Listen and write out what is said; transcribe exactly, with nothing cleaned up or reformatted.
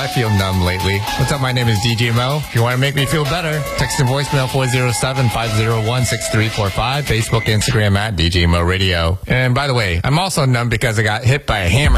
feel numb lately. What's up? My name is D J Mo. If you want to make me feel better, text the voicemail four oh seven, five oh one, six three four five. Facebook, Instagram at D J Mo Radio. And by the way, I'm also numb because I got hit by a hammer